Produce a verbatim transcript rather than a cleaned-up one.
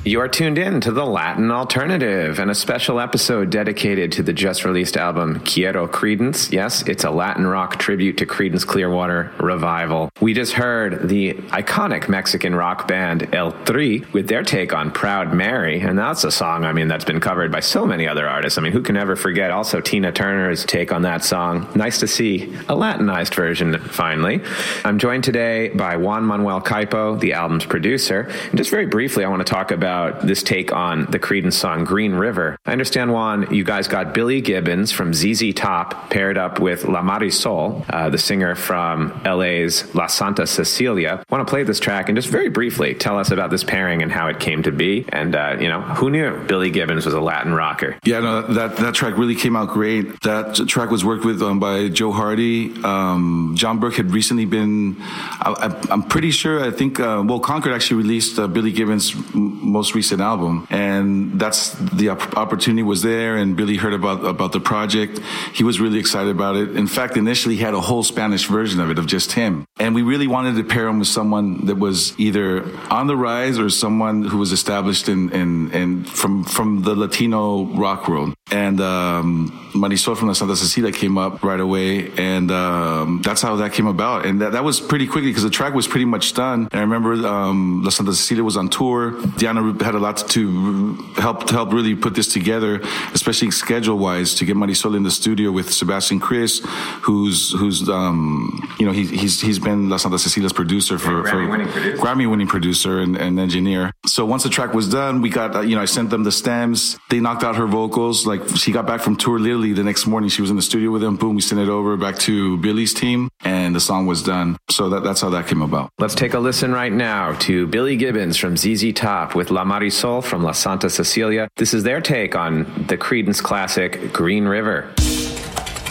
You are tuned in to the Latin Alternative and a special episode dedicated to the just released album Quiero Creedence. Yes, it's a Latin rock tribute to Creedence Clearwater Revival. We just heard the iconic Mexican rock band El Tri with their take on Proud Mary, and that's a song, I mean, that's been covered by so many other artists. I mean, who can ever forget also Tina Turner's take on that song? Nice to see a Latinized version finally. I'm joined today by Juan Manuel Caipo, the album's producer, and just very briefly I want to talk about this take on the Creedence song Green River. I understand, Juan, you guys got Billy Gibbons from Z Z Top paired up with La Marisol, uh, the singer from L A's La Santa Cecilia. I want to play this track and just very briefly tell us about this pairing and how it came to be. And, uh, you know, who knew Billy Gibbons was a Latin rocker? Yeah, no, that, that track really came out great. That track was worked with um, by Joe Hardy. Um, John Burke had recently been, I, I, I'm pretty sure, I think, uh, well, Concord actually released uh, Billy Gibbons' most recent album, and that's the opportunity was there, and Billy heard about about the project. He was really excited about it. In fact, initially he had a whole Spanish version of it, of just him, and we really wanted to pair him with someone that was either on the rise or someone who was established in in, in from from the Latino rock world. And um, Marisol from La Santa Cecilia came up right away, and um, that's how that came about. And that, that was pretty quickly because the track was pretty much done. And I remember um, La Santa Cecilia was on tour. Diana had a lot to help to help really put this together, especially schedule-wise, to get Marisol in the studio with Sebastian Chris, who's who's um, you know he, he's he's been La Santa Cecilia's producer for, yeah, Grammy-winning producer, Grammy-winning producer and, and engineer. So once the track was done, we got uh, you know I sent them the stems. They knocked out her vocals. Like she got back from tour literally the next morning. She was in the studio with them. Boom, we sent it over back to Billy's team, and the song was done. So that that's how that came about. Let's take a listen right now to Billy Gibbons from Z Z Top with La Marisol from La Santa Cecilia. This is their take on the Creedence classic Green River.